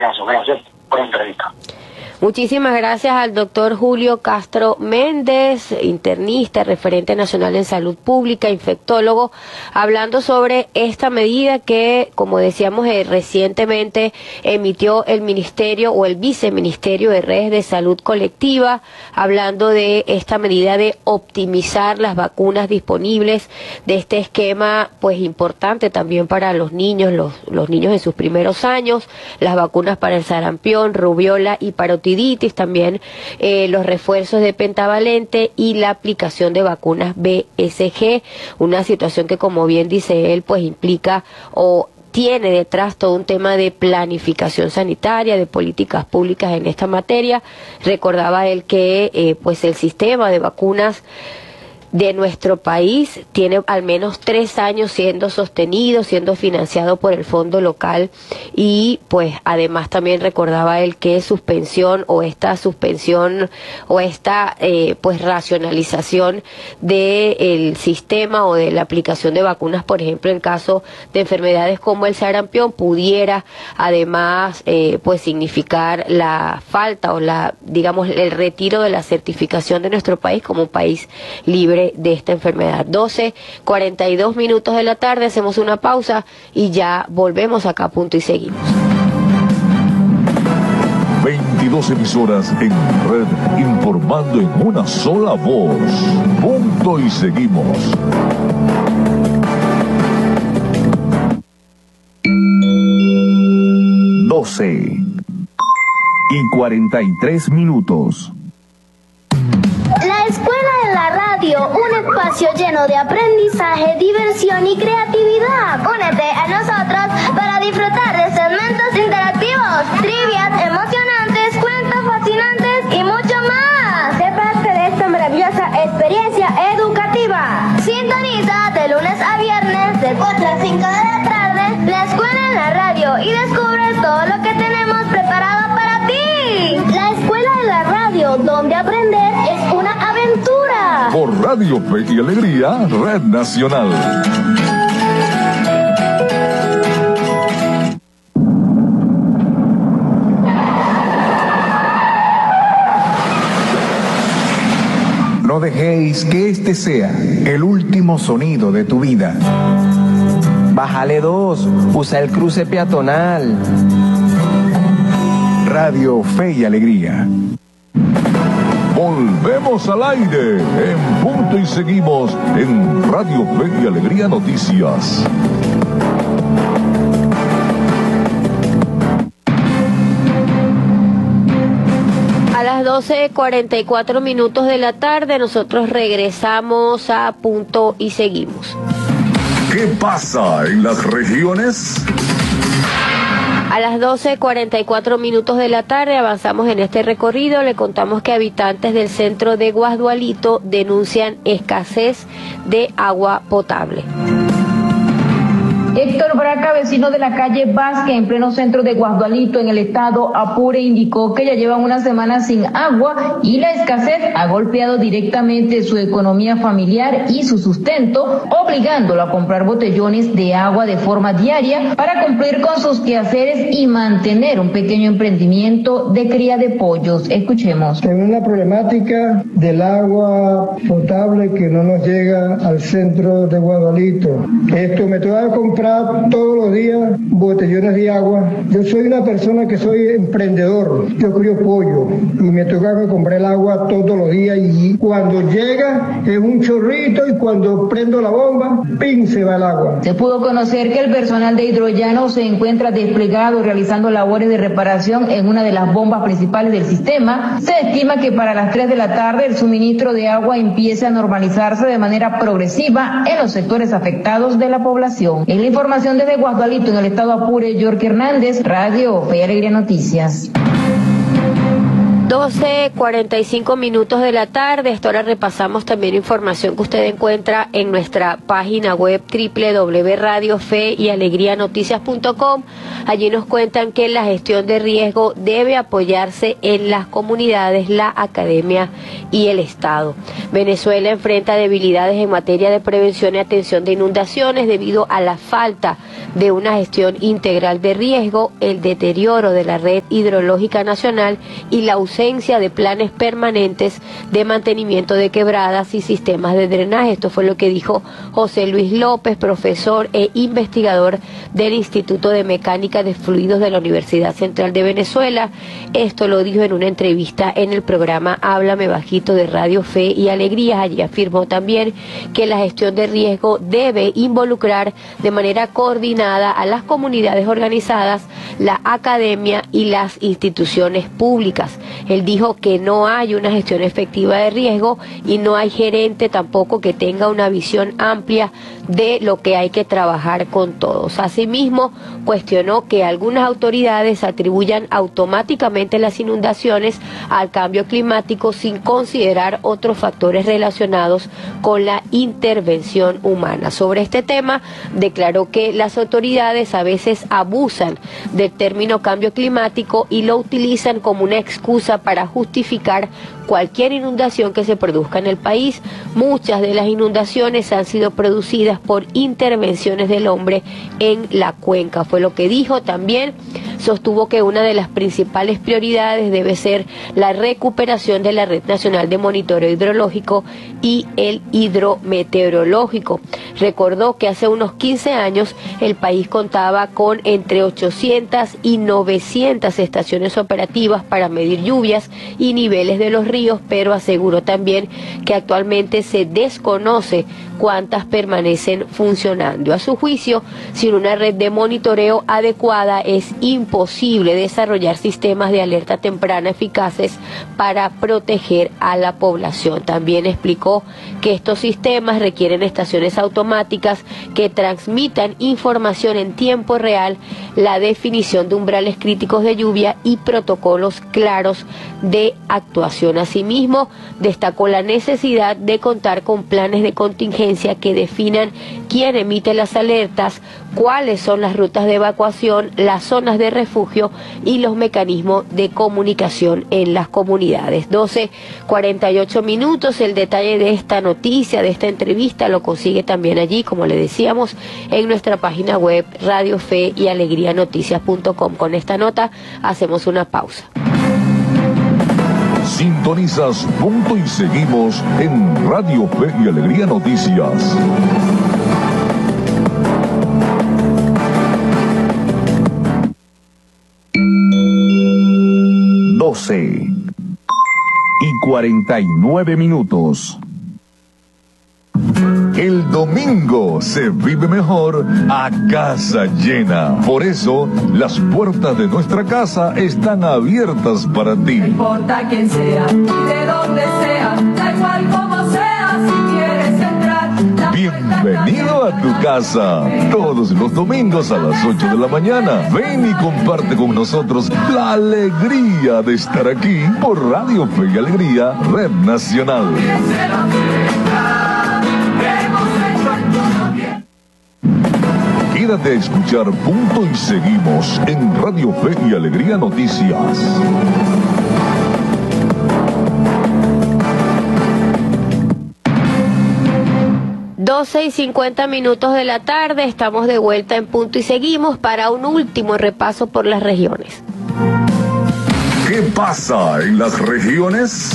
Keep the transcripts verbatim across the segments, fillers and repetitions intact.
Gracias, gracias por la entrevista. Muchísimas gracias al doctor Julio Castro Méndez, internista, referente nacional en salud pública, infectólogo, hablando sobre esta medida que, como decíamos, eh, recientemente emitió el Ministerio o el Viceministerio de Redes de Salud Colectiva, hablando de esta medida de optimizar las vacunas disponibles, de este esquema pues importante también para los niños, los, los niños en sus primeros años, las vacunas para el sarampión, rubiola y parotiditis, también eh, los refuerzos de pentavalente y la aplicación de vacunas B S G, una situación que, como bien dice él, pues implica o tiene detrás todo un tema de planificación sanitaria, de políticas públicas en esta materia. Recordaba él que eh, pues el sistema de vacunas de nuestro país tiene al menos tres años siendo sostenido, siendo financiado por el fondo local, y pues además también recordaba él que suspensión o esta suspensión o esta eh, pues racionalización del sistema o de la aplicación de vacunas, por ejemplo en caso de enfermedades como el sarampión, pudiera además eh, pues significar la falta o la digamos el retiro de la certificación de nuestro país como un país libre de esta enfermedad. doce cuarenta y dos minutos de la tarde, hacemos una pausa y ya volvemos acá a Punto y Seguimos. veintidós emisoras en red, informando en una sola voz. Punto y Seguimos. doce y cuarenta y tres minutos. La Escuela de la Radio, un espacio lleno de aprendizaje, diversión y creatividad. Únete a nosotros para disfrutar de segmentos interactivos, trivias emocionantes, cuentos fascinantes y mucho más. Sé parte de esta maravillosa experiencia educativa. Sintoniza de lunes a viernes de cuatro a cinco de la tarde la Escuela en la Radio y descubre todo lo que tenemos preparado para ti. La Escuela de la Radio, donde aprender es una aventura. Por Radio Fe y Alegría, Red Nacional. No dejéis que este sea el último sonido de tu vida. Bájale dos, usa el cruce peatonal. Radio Fe y Alegría. Volvemos al aire en Punto y Seguimos en Radio Fe y Alegría Noticias. A las doce cuarenta y cuatro minutos de la tarde nosotros regresamos a Punto y Seguimos. ¿Qué pasa en las regiones? A las doce cuarenta y cuatro minutos de la tarde avanzamos en este recorrido. Le contamos que habitantes del centro de Guasdualito denuncian escasez de agua potable. Héctor Braca, vecino de la calle Vázquez, en pleno centro de Guasdualito, en el estado Apure, indicó que ya llevan una semana sin agua y la escasez ha golpeado directamente su economía familiar y su sustento, obligándolo a comprar botellones de agua de forma diaria para cumplir con sus quehaceres y mantener un pequeño emprendimiento de cría de pollos. Escuchemos. Tenemos una problemática del agua potable que no nos llega al centro de Guasdualito. Esto me toca comprar todos los días botellones de agua. Yo soy una persona que soy emprendedor, yo crío pollo y me toca comprar el agua todos los días, y cuando llega es un chorrito y cuando prendo la bomba, ¡pin!, se va el agua. Se pudo conocer que el personal de Hidrollano se encuentra desplegado realizando labores de reparación en una de las bombas principales del sistema. Se estima que para las tres de la tarde el suministro de agua empiece a normalizarse de manera progresiva en los sectores afectados de la población. En la información desde Guasdualito, en el estado Apure, York Hernández, Radio Fe y Alegría Noticias. doce cuarenta y cinco minutos de la tarde. Hasta ahora repasamos también información que usted encuentra en nuestra página web doble u doble u doble u punto radio fe y alegría noticias punto com. Allí nos cuentan que la gestión de riesgo debe apoyarse en las comunidades, la academia y el Estado. Venezuela enfrenta debilidades en materia de prevención y atención de inundaciones debido a la falta de una gestión integral de riesgo, el deterioro de la red hidrológica nacional y la ausencia de planes permanentes de mantenimiento de quebradas y sistemas de drenaje. Esto fue lo que dijo José Luis López, profesor e investigador del Instituto de Mecánica de Fluidos de la Universidad Central de Venezuela. Esto lo dijo en una entrevista en el programa Háblame Bajito de Radio Fe y Alegría. Allí afirmó también que la gestión de riesgo debe involucrar de manera coordinada a las comunidades organizadas, la academia y las instituciones públicas. Él dijo que no hay una gestión efectiva de riesgo y no hay gerente tampoco que tenga una visión amplia de lo que hay que trabajar con todos. Asimismo, cuestionó que algunas autoridades atribuyan automáticamente las inundaciones al cambio climático sin considerar otros factores relacionados con la intervención humana. Sobre este tema, declaró que las autoridades a veces abusan del término cambio climático y lo utilizan como una excusa para justificar cualquier inundación que se produzca en el país. Muchas de las inundaciones han sido producidas por intervenciones del hombre en la cuenca, fue lo que dijo. También sostuvo que una de las principales prioridades debe ser la recuperación de la Red Nacional de Monitoreo Hidrológico y el hidrometeorológico. Recordó que hace unos quince años el país contaba con entre ochocientas y novecientas estaciones operativas para medir lluvias y niveles de los ríos, pero aseguró también que actualmente se desconoce cuántas permanecen funcionando. A su juicio, sin una red de monitoreo adecuada es imposible desarrollar sistemas de alerta temprana eficaces para proteger a la población. También explicó que estos sistemas requieren estaciones automáticas que transmitan información en tiempo real, la definición de umbrales críticos de lluvia y protocolos claros de actuación. Asimismo, destacó la necesidad de contar con planes de contingencia que definan quién emite las alertas, cuáles son las rutas de evacuación, las zonas de refugio y los mecanismos de comunicación en las comunidades. doce cuarenta y ocho minutos. El detalle de esta noticia, de esta entrevista, lo consigue también allí, como le decíamos, en nuestra página web Radio Fe y Alegría Noticias punto com. Con esta nota hacemos una pausa. Sintonizas Punto y Seguimos en Radio Fe y Alegría Noticias. doce y cuarenta y nueve minutos. El domingo se vive mejor a casa llena. Por eso, las puertas de nuestra casa están abiertas para ti. No importa quién sea y de dónde sea, da igual como sea, si quieres entrar. Bienvenido a tu casa. Todos los domingos a las ocho de la mañana. Ven y comparte con nosotros la alegría de estar aquí por Radio Fe y Alegría, Red Nacional. Quédate a escuchar Punto y Seguimos en Radio Fe y Alegría Noticias. doce y cincuenta minutos de la tarde, estamos de vuelta en Punto y Seguimos para un último repaso por las regiones. ¿Qué pasa en las regiones?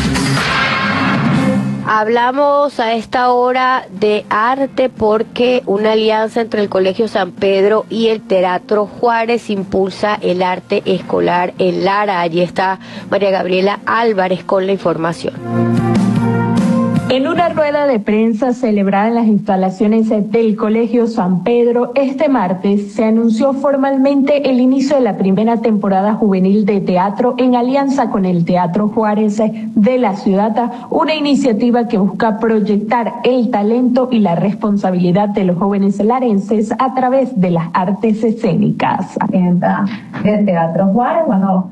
Hablamos a esta hora de arte porque una alianza entre el Colegio San Pedro y el Teatro Juárez impulsa el arte escolar en Lara. Allí está María Gabriela Álvarez con la información. En una rueda de prensa celebrada en las instalaciones del Colegio San Pedro este martes, se anunció formalmente el inicio de la primera temporada juvenil de teatro en alianza con el Teatro Juárez de la ciudad, una iniciativa que busca proyectar el talento y la responsabilidad de los jóvenes larenses a través de las artes escénicas. Del Teatro Juárez, bueno,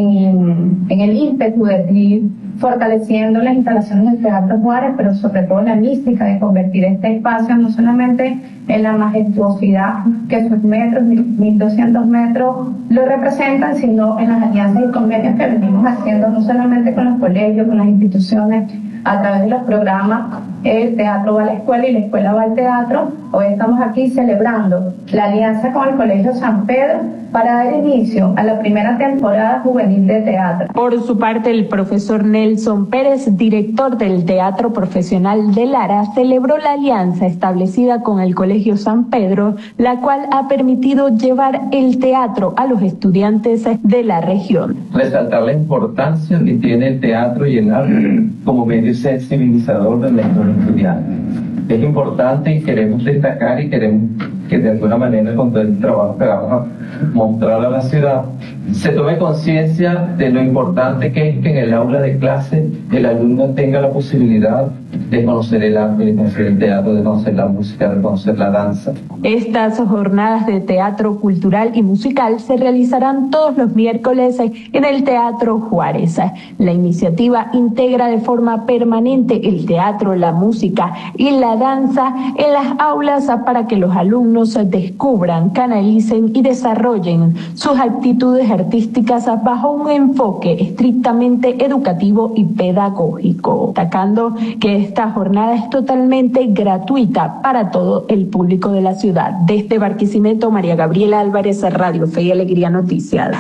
en, en el ímpetu de ir fortaleciendo las instalaciones del Teatro Juárez, pero sobre todo la mística de convertir este espacio no solamente en la majestuosidad que sus metros, mil doscientos metros lo representan, sino en las alianzas y convenios que venimos haciendo no solamente con los colegios, con las instituciones, a través de los programas El Teatro va a la Escuela y la Escuela va al Teatro. Hoy estamos aquí celebrando la alianza con el Colegio San Pedro para dar inicio a la primera temporada juvenil de teatro. Por su parte, el profesor Nelson Pérez, director del Teatro Profesional de Lara, celebró la alianza establecida con el Colegio San Pedro, la cual ha permitido llevar el teatro a los estudiantes de la región. Resaltar la importancia que tiene el teatro y el arte como medio sensibilizador de nuestros estudiantes. Es importante y queremos destacar y queremos que de alguna manera con todo el trabajo que vamos a mostrar a la ciudad se tome conciencia de lo importante que es que en el aula de clase el alumno tenga la posibilidad de conocer el arte, de conocer el teatro, de conocer la música, de conocer la danza. Estas jornadas de teatro cultural y musical se realizarán todos los miércoles en el Teatro Juárez. La iniciativa integra de forma permanente el teatro, la música y la danza en las aulas para que los alumnos descubran, canalicen y desarrollen sus actitudes artísticas bajo un enfoque estrictamente educativo y pedagógico, destacando que esta jornada es totalmente gratuita para todo el público de la ciudad. Desde Barquisimeto, María Gabriela Álvarez, Radio Fe y Alegría Noticias.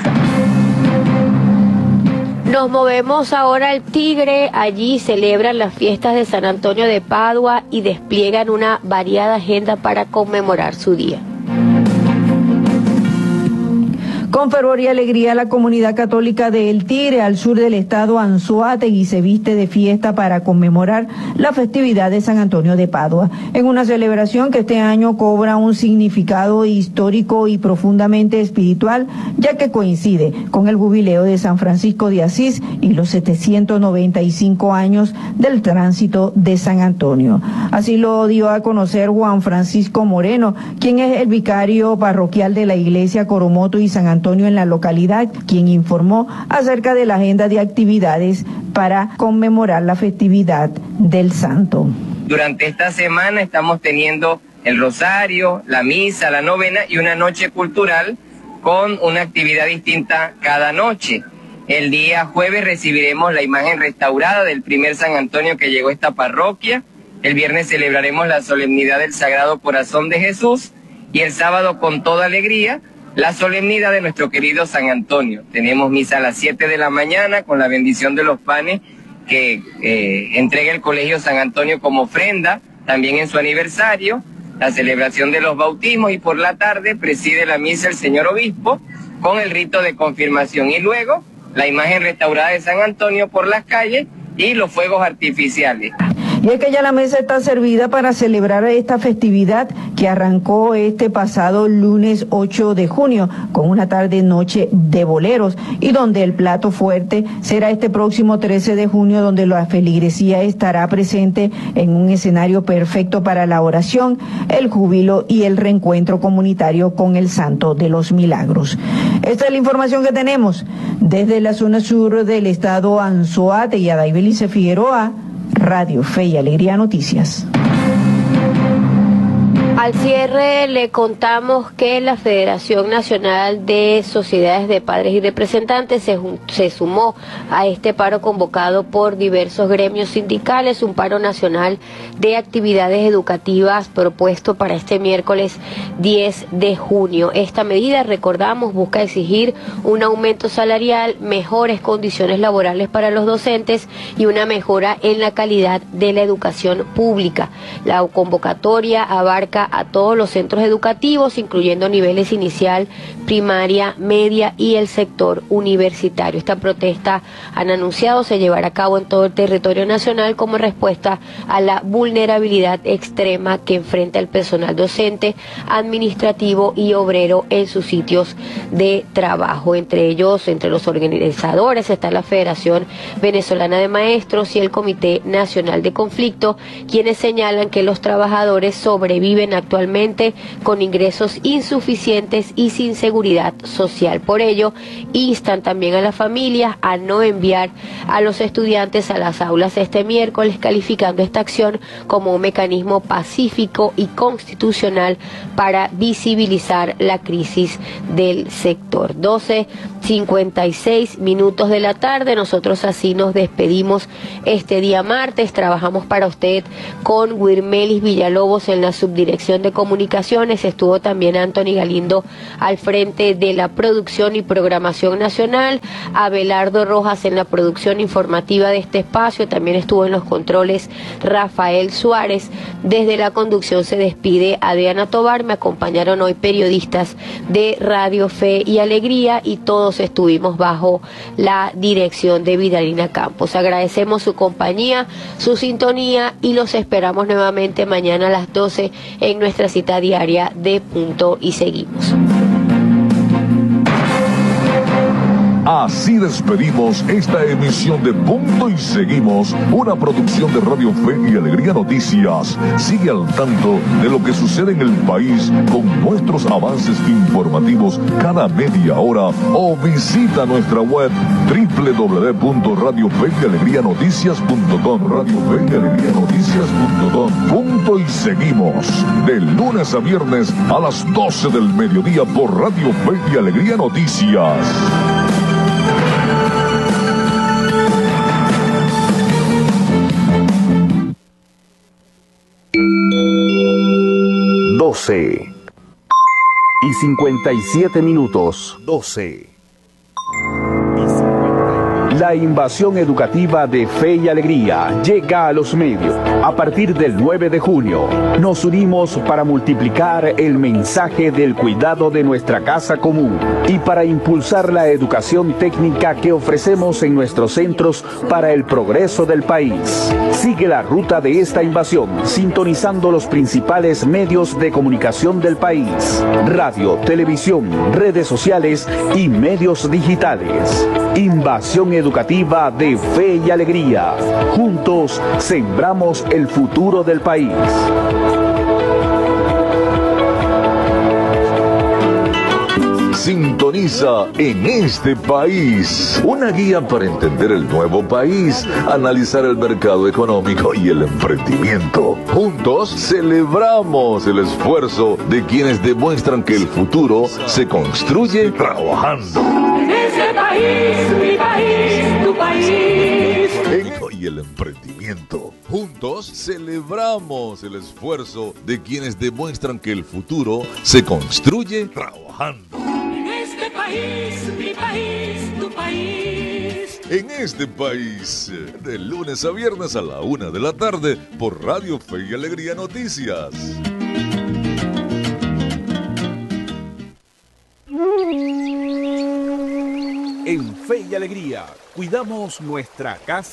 Nos movemos ahora al Tigre. Allí celebran las fiestas de San Antonio de Padua y despliegan una variada agenda para conmemorar su día. Con fervor y alegría, la comunidad católica de El Tigre, al sur del estado Anzoátegui, se viste de fiesta para conmemorar la festividad de San Antonio de Padua, en una celebración que este año cobra un significado histórico y profundamente espiritual, ya que coincide con el jubileo de San Francisco de Asís y los setecientos noventa y cinco años del tránsito de San Antonio. Así lo dio a conocer Juan Francisco Moreno, quien es el vicario parroquial de la iglesia Coromoto y San Antonio en la localidad, quien informó acerca de la agenda de actividades para conmemorar la festividad del santo. Durante esta semana estamos teniendo el rosario, la misa, la novena y una noche cultural con una actividad distinta cada noche. El día jueves recibiremos la imagen restaurada del primer San Antonio que llegó a esta parroquia. El viernes celebraremos la solemnidad del Sagrado Corazón de Jesús y el sábado, con toda alegría, la solemnidad de nuestro querido San Antonio. Tenemos misa a las siete de la mañana con la bendición de los panes que eh, entrega el Colegio San Antonio como ofrenda, también en su aniversario, la celebración de los bautismos, y por la tarde preside la misa el señor obispo con el rito de confirmación, y luego la imagen restaurada de San Antonio por las calles y los fuegos artificiales. Y es que ya la mesa está servida para celebrar esta festividad que arrancó este pasado lunes ocho de junio con una tarde-noche de boleros, y donde el plato fuerte será este próximo trece de junio, donde la feligresía estará presente en un escenario perfecto para la oración, el júbilo y el reencuentro comunitario con el Santo de los Milagros. Esta es la información que tenemos desde la zona sur del estado Anzoátegui. Adaibelice Figueroa, Radio Fe y Alegría Noticias. Al cierre le contamos que la Federación Nacional de Sociedades de Padres y Representantes se, se sumó a este paro convocado por diversos gremios sindicales, un paro nacional de actividades educativas propuesto para este miércoles diez de junio. Esta medida, recordamos, busca exigir un aumento salarial, mejores condiciones laborales para los docentes y una mejora en la calidad de la educación pública. La convocatoria abarca a todos los centros educativos, incluyendo niveles inicial, primaria, media y el sector universitario. Esta protesta, han anunciado, se llevará a cabo en todo el territorio nacional como respuesta a la vulnerabilidad extrema que enfrenta el personal docente, administrativo y obrero en sus sitios de trabajo. Entre ellos, entre los organizadores, está la Federación Venezolana de Maestros y el Comité Nacional de Conflicto, quienes señalan que los trabajadores sobreviven actualmente con ingresos insuficientes y sin seguridad social. Por ello, instan también a las familias a no enviar a los estudiantes a las aulas este miércoles, calificando esta acción como un mecanismo pacífico y constitucional para visibilizar la crisis del sector. doce cincuenta y seis minutos de la tarde, nosotros así nos despedimos este día martes. Trabajamos para usted con Wirmelis Villalobos en la subdirección de comunicaciones, estuvo también Anthony Galindo al frente de la producción y programación nacional, Abelardo Rojas en la producción informativa de este espacio, también estuvo en los controles Rafael Suárez. Desde la conducción se despide Adriana Tobar, me acompañaron hoy periodistas de Radio Fe y Alegría y todos estuvimos bajo la dirección de Vidalina Campos. Agradecemos su compañía, su sintonía y los esperamos nuevamente mañana a las doce en nuestra cita diaria de Punto y Seguimos. Así despedimos esta emisión de Punto y Seguimos, una producción de Radio Fe y Alegría Noticias. Sigue al tanto de lo que sucede en el país con nuestros avances informativos cada media hora o visita nuestra web doble u doble u doble u punto radio fe y alegría noticias punto com. Radio Fe y Alegría Noticias punto com. Punto y Seguimos, de lunes a viernes a las doce del mediodía por Radio Fe y Alegría Noticias. doce y cincuenta y siete minutos. doce. La invasión educativa de Fe y Alegría llega a los medios. A partir del nueve de junio, nos unimos para multiplicar el mensaje del cuidado de nuestra casa común y para impulsar la educación técnica que ofrecemos en nuestros centros para el progreso del país. Sigue la ruta de esta invasión, sintonizando los principales medios de comunicación del país: radio, televisión, redes sociales y medios digitales. Invasión educativa de Fe y Alegría. Juntos sembramos el futuro del país. Sintoniza En Este País, una guía para entender el nuevo país, analizar el mercado económico y el emprendimiento. Juntos celebramos el esfuerzo de quienes demuestran que el futuro se construye trabajando. En este país, mi país, tu país. Y el emprendimiento. Juntos celebramos el esfuerzo de quienes demuestran que el futuro se construye trabajando. En este país, mi país, tu país. En este país, de lunes a viernes a la una de la tarde por Radio Fe y Alegría Noticias. En Fe y Alegría cuidamos nuestra casa.